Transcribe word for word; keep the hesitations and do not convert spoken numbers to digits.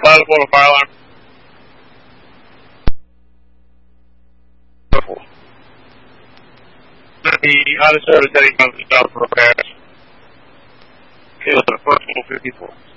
Light up on a fire alarm. The uninserted heading on the job for repairs. Okay, the first one fifty-four.